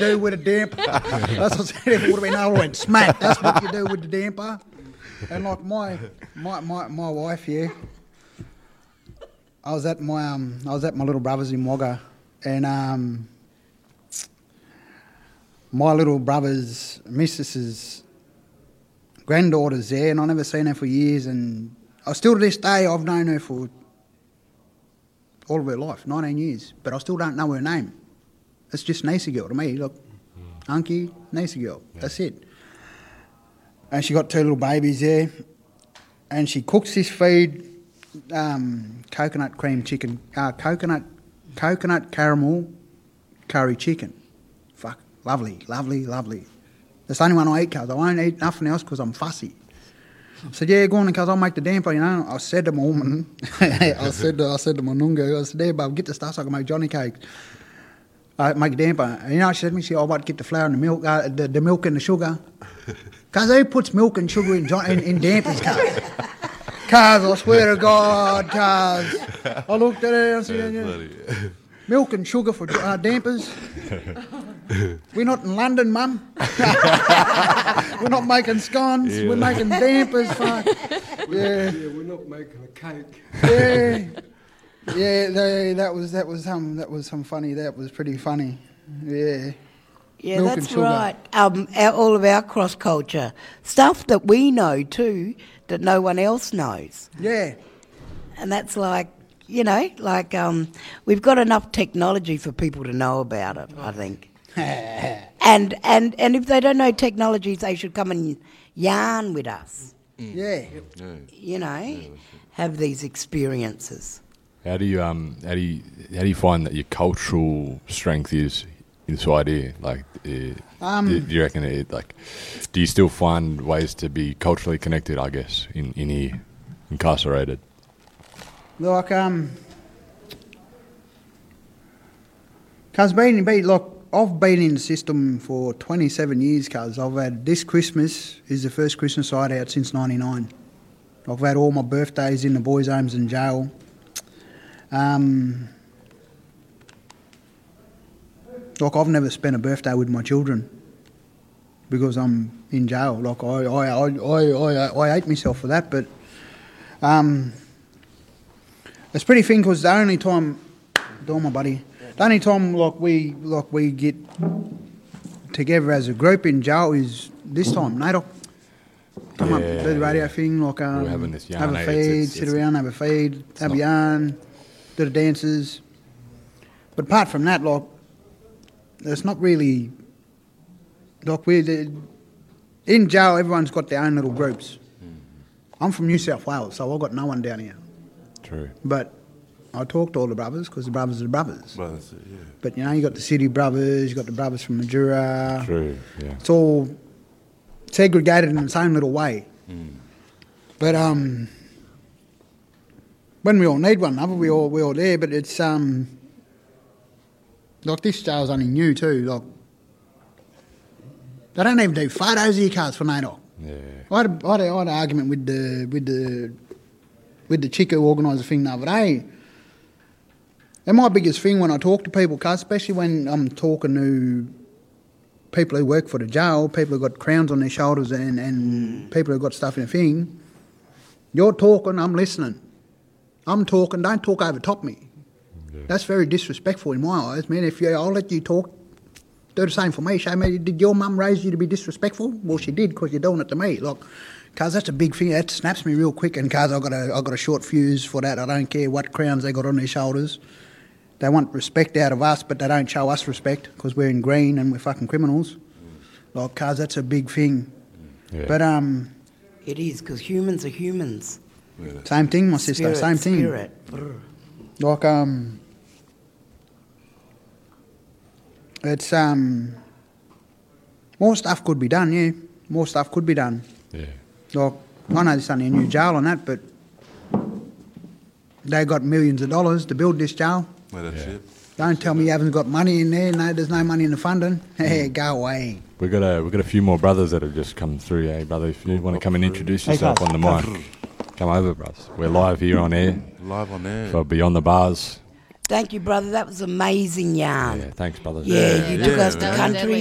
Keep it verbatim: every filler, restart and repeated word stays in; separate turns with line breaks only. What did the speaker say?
do with a damper. That's what I said. If it would have been over, I went smack. That's what you do with the damper. And like my my my, my wife, yeah. I was at my um I was at my little brother's in Wagga, and um my little brother's missus's granddaughter's there, and I never seen her for years, and I still to this day I've known her for all of her life, nineteen years, but I still don't know her name. It's just Nisa girl to me. Look, Unky, Nisa girl. Yeah. That's it. And she got two little babies there, and she cooks this feed, um, coconut cream chicken, uh, coconut, coconut caramel curry chicken. Fuck, lovely, lovely, lovely. That's the only one I eat, cuz I won't eat nothing else because I'm fussy. I said, yeah, go on, cuz I'll make the damper, you know. I said to my woman, I said to, I said to my nunga, I said, there, babe, get the stuff so I can make Johnny cakes. I make a damper. And you know, she said to me, she said, oh, what, get the flour and the milk, uh, the, the milk and the sugar. Cuz who puts milk and sugar in, in, in dampers, cuz? Cuz, I swear to God, cuz. I looked at her and I said, yeah, milk and sugar for uh, dampers. We're not in London, Mum. We're not making scones. Yeah. We're making dampers. Fuck. Yeah.
Yeah, we're not making a cake.
Yeah. Yeah, they, that was that was some that was some funny. That was pretty funny. Yeah.
Yeah, milk that's right. Um, our, all of our cross culture stuff that we know too, that no one else knows.
Yeah.
And that's like. You know, like um, we've got enough technology for people to know about it, I think. and and and if they don't know technologies, they should come and yarn with us.
Mm. Yeah.
yeah. You know, yeah, have these experiences.
How do you um how do you how do you find that your cultural strength is inside here? Like, uh, um, do, do you reckon it like? Do you still find ways to be culturally connected? I guess in in here, incarcerated.
Like, um, cuz being, be, look, I've been in the system for twenty-seven years, cuz I've had, this Christmas is the first Christmas I had out since ninety-nine. I've had all my birthdays in the boys' homes and jail. Um, like, I've never spent a birthday with my children because I'm in jail. Like, I, I, I, I, I, I hate myself for that, but, um... it's pretty thing because the only time, don't my buddy, the only time like we like we get together as a group in jail is this time, Nato. Come yeah, up, do the radio yeah. thing, like um,
having this yarn,
have a feed, it's, it's, sit it's, around, have a feed, have a yarn, do the dances. But apart from that, like, it's not really like we in jail. Everyone's got their own little groups. Mm-hmm. I'm from New South Wales, so I've got no one down here.
True.
But I talk to all the brothers because the brothers are the brothers.
Brothers, yeah.
But, you know, you got the city brothers, you got the brothers from Majura.
True, yeah.
It's all segregated in its own little way.
Mm.
But um, when we all need one another, we all we all there. But it's um, like this jail's only new too. Like they don't even do photos of your cars for NATO.
Yeah.
I had, a, I, had a, I had an argument with the with the. with the chick who organised the thing the other day. And my biggest thing when I talk to people, especially when I'm talking to people who work for the jail, people who've got crowns on their shoulders and, and people who've got stuff in the thing, you're talking, I'm listening. I'm talking, don't talk over top me. Yeah. That's very disrespectful in my eyes, man. If you, I'll let you talk, do the same for me. Say, me, did your mum raise you to be disrespectful? Well, she did because you're doing it to me. Like, cuz that's a big thing. That snaps me real quick. And cuz I've got a, I've got a short fuse for that. I don't care what crowns they got on their shoulders. They want respect out of us, but they don't show us respect because we're in green and we're fucking criminals. Like, cuz that's a big thing. Yeah. But um,
it is because humans are humans.
Same thing, my sister.
Spirit,
same thing.
Spirit.
Like um, it's um, more stuff could be done. Yeah, more stuff could be done.
Yeah.
Like, I know there's only a new jail on that, but they got millions of dollars to build this jail.
Well, that's
yeah.
it.
Don't tell me you haven't got money in there. No, there's no money in the funding. Hey, go away.
We got a we got a few more brothers that have just come through. Hey, brother, if you want to come and introduce yourself hey, on the mic, come over, brothers. We're live here on air.
Live on air
For Beyond the Bars.
Thank you, brother. That was amazing yarn.
Yeah, thanks, brother.
Yeah, you took
Yeah,
us to
that was
country